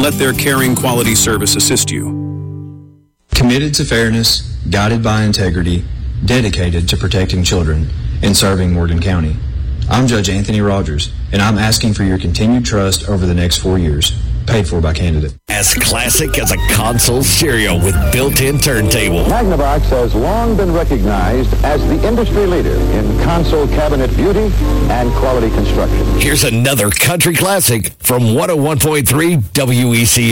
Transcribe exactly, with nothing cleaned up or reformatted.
let their caring quality service assist you. Committed to fairness, guided by integrity, dedicated to protecting children, and serving Morgan County. I'm Judge Anthony Rogers, and I'm asking for your continued trust over the next four years. Paid for by candidate. As classic as a console stereo with built-in turntable. Magnavox has long been recognized as the industry leader in console cabinet beauty and quality construction. Here's another country classic from one oh one point three W E C.